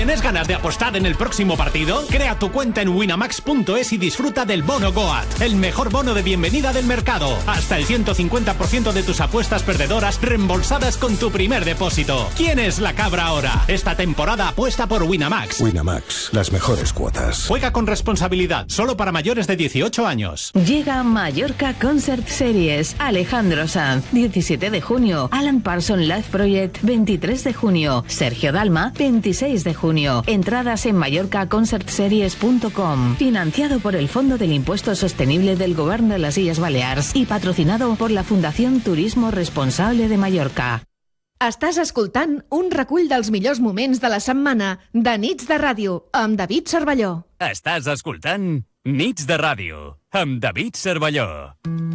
¿Tienes ganas de apostar en el próximo partido? Crea tu cuenta en winamax.es y disfruta del bono Goat, el mejor bono de bienvenida del mercado. Hasta el 150% de tus apuestas perdedoras reembolsadas con tu primer depósito. ¿Quién es la cabra ahora? Esta temporada apuesta por Winamax. Winamax, las mejores cuotas. Juega con responsabilidad, solo para mayores de 18 años. Llega Mallorca Concert Series. Alejandro Sanz, 17 de junio. Alan Parsons Live Project, 23 de junio. Sergio Dalma, 26 de junio. Entradas en mallorcaconcertseries.com. Financiado por el Fondo del Impuesto Sostenible del Govern de les Illes Balears y patrocinado por la Fundación Turismo Responsable de Mallorca. Estàs escoltant un recull dels millors moments de la setmana de Nits de Ràdio amb David Cervelló. Estàs escoltant Nits de Ràdio amb David Cervelló.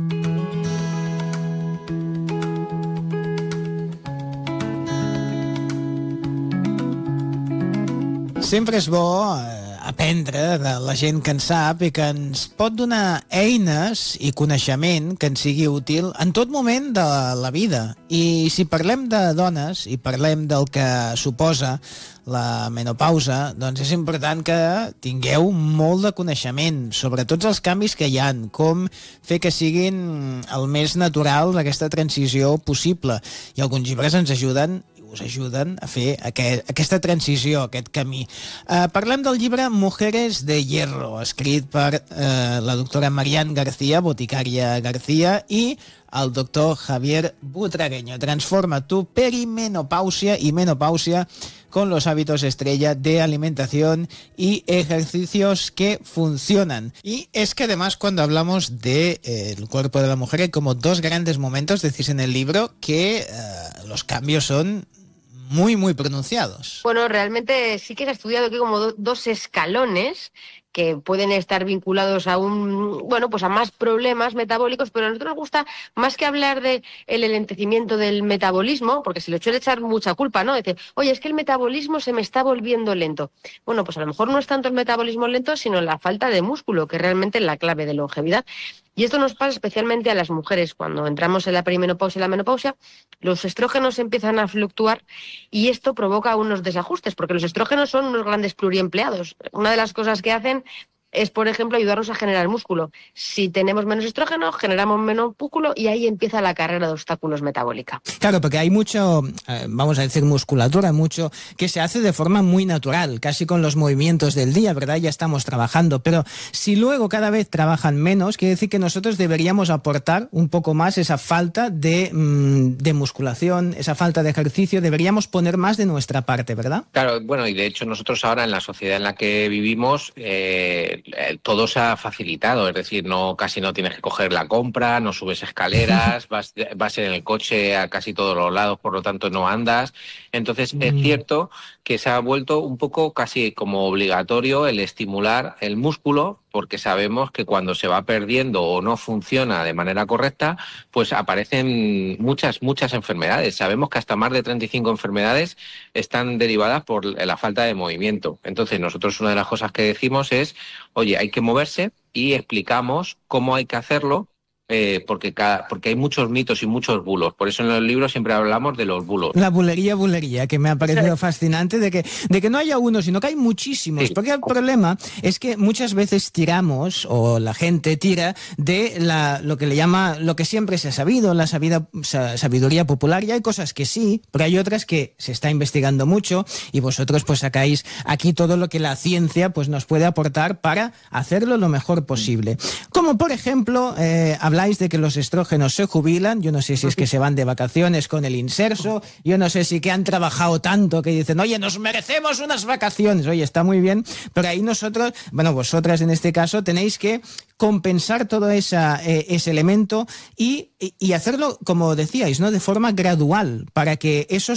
Sempre és bo aprendre de la gent que en sap i que ens pot donar eines i coneixement que ens sigui útil en tot moment de la vida. I si parlem de dones i parlem del que suposa la menopausa, doncs és important que tingueu molt de coneixement sobre tots els canvis que hi ha, com fer que siguin el més natural d'aquesta transició possible. I alguns llibres ens ajuden us ajuden a fer aquesta transició, aquest camí. Parlem del llibre Mujeres de Hierro, escrit per la doctora Marian García, boticària García, i el doctor Javier Butragueño. Transforma tu perimenopausia y menopausia con los hábitos estrella de alimentación y ejercicios que funcionan. Y es que además cuando hablamos del cuerpo de la mujer hay como dos grandes momentos, decís en el libro, que los cambios son muy, muy pronunciados. Bueno, realmente sí que se ha estudiado que como dos escalones que pueden estar vinculados a a más problemas metabólicos, pero a nosotros nos gusta más que hablar de el lentecimiento del metabolismo, porque se le suele echar mucha culpa, ¿no? Dice, oye, es que el metabolismo se me está volviendo lento. Bueno, pues a lo mejor no es tanto el metabolismo lento, sino la falta de músculo, que es realmente la clave de longevidad. Y esto nos pasa especialmente a las mujeres. Cuando entramos en la perimenopausia y la menopausia, los estrógenos empiezan a fluctuar y esto provoca unos desajustes, porque los estrógenos son unos grandes pluriempleados. Una de las cosas que hacen es, por ejemplo, ayudarnos a generar músculo. Si tenemos menos estrógeno, generamos menos músculo y ahí empieza la carrera de obstáculos metabólica. Claro, porque hay mucho, vamos a decir, musculatura, mucho que se hace de forma muy natural, casi con los movimientos del día, ¿verdad? Ya estamos trabajando, pero si luego cada vez trabajan menos, quiere decir que nosotros deberíamos aportar un poco más esa falta de musculación, esa falta de ejercicio, deberíamos poner más de nuestra parte, ¿verdad? Claro, bueno, y de hecho nosotros ahora en la sociedad en la que vivimos, todo se ha facilitado, es decir, casi no tienes que coger la compra, no subes escaleras, vas en el coche a casi todos los lados, por lo tanto no andas. Entonces es cierto que se ha vuelto un poco casi como obligatorio el estimular el músculo, porque sabemos que cuando se va perdiendo o no funciona de manera correcta, pues aparecen muchas enfermedades. Sabemos que hasta más de 35 enfermedades están derivadas por la falta de movimiento. Entonces nosotros una de las cosas que decimos es, oye, hay que moverse y explicamos cómo hay que hacerlo, porque hay muchos mitos y muchos bulos. Por eso en los libros siempre hablamos de los bulos. La bulería, que me ha parecido fascinante, de que no haya uno, sino que hay muchísimos. Sí. Porque el problema es que muchas veces tiramos, o la gente tira, de lo que le llama, lo que siempre se ha sabido, la sabiduría popular, y hay cosas que sí, pero hay otras que se está investigando mucho, y vosotros pues sacáis aquí todo lo que la ciencia pues nos puede aportar para hacerlo lo mejor posible. Como por ejemplo, habláis de que los estrógenos se jubilan, yo no sé si es que se van de vacaciones con el inserso, yo no sé si que han trabajado tanto que dicen, oye, nos merecemos unas vacaciones, oye, está muy bien, pero ahí nosotros, bueno, vosotras en este caso, tenéis que compensar todo ese elemento y hacerlo, como decíais, ¿no?, de forma gradual, para que eso